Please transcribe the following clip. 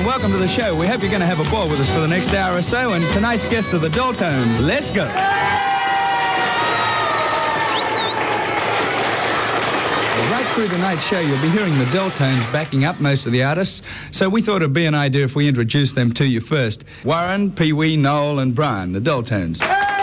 welcome to the show. We hope you're going to have a ball with us for the next hour or so, and tonight's guests are the Dolltones. Let's go. Right through tonight's show, you'll be hearing the Dolltones backing up most of the artists, so we thought it'd be an idea if we introduced them to you first. Warren, Pee Wee, Noel and Brian, the Dolltones.